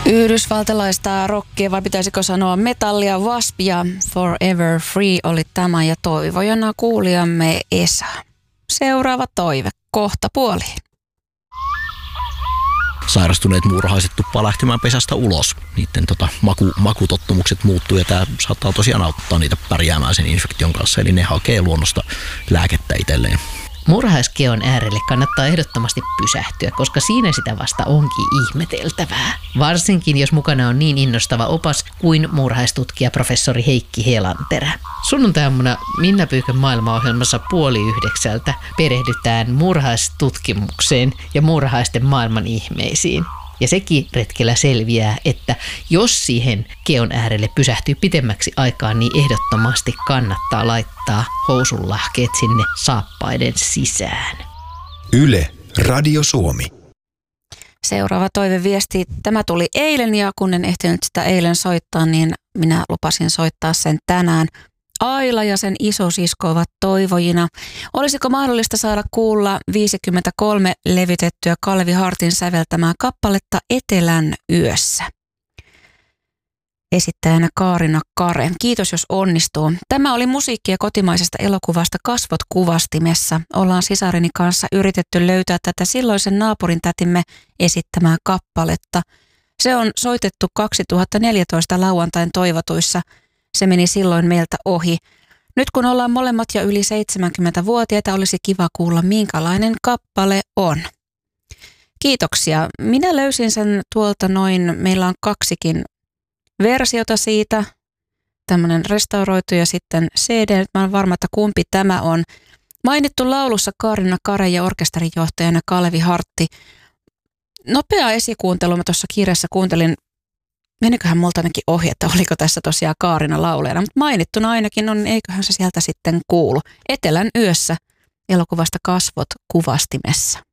Yhdysvaltalaista rockia, vai pitäisikö sanoa metallia, Wasp ja Forever Free oli tämä ja toivojana kuulijamme Esa. Seuraava toive, kohta puoliin. Sairastuneet muurahaiset tuppaa lähtemään pesästä ulos. Niiden makutottumukset muuttuu ja tämä saattaa tosiaan auttaa niitä pärjäämään sen infektion kanssa. Eli ne hakee luonnosta lääkettä itselleen. Muurahaiskeon äärelle kannattaa ehdottomasti pysähtyä, koska siinä sitä vasta onkin ihmeteltävää. Varsinkin jos mukana on niin innostava opas kuin muurahaistutkija professori Heikki Helanterä. Sunnuntai-aamuna Minna Pyykön maailmaohjelmassa 8:30 perehdytään muurahaistutkimukseen ja muurahaisten maailman ihmeisiin. Ja sekin retkellä selviää, että jos siihen keon äärelle pysähtyy pitemmäksi aikaa, niin ehdottomasti kannattaa laittaa housunlahkeet sinne saappaiden sisään. Yle, Radio Suomi. Seuraava toiveviesti. Tämä tuli eilen ja kun en ehtinyt sitä eilen soittaa, niin minä lupasin soittaa sen tänään. Aila ja sen isosisko ovat toivojina. Olisiko mahdollista saada kuulla 53 levytettyä Kalevi Hartin säveltämää kappaletta Etelän yössä? Esittäjänä Kaarina Kare. Kiitos jos onnistuu. Tämä oli musiikkia kotimaisesta elokuvasta Kasvot kuvastimessa. Ollaan sisareni kanssa yritetty löytää tätä silloisen naapurin tätimme esittämää kappaletta. Se on soitettu 2014 lauantain toivotuissa. Se meni silloin meiltä ohi. Nyt kun ollaan molemmat jo yli 70-vuotiaita, olisi kiva kuulla, minkälainen kappale on. Kiitoksia. Minä löysin sen tuolta noin, meillä on 2 versiota siitä. Tämmöinen restauroitu ja sitten CD. Mä olen varma, että kumpi tämä on. Mainittu laulussa Kaarina Kare ja orkesterijohtajana Kalevi Hartti. Nopea esikuuntelu. Mä tuossa kirjassa kuuntelin. Meniköhän multa ainakin ohi, että oliko tässä tosiaan Kaarina laulajana, mutta mainittuna ainakin on, eiköhän se sieltä sitten kuulu. Etelän yössä elokuvasta Kasvot kuvastimessa.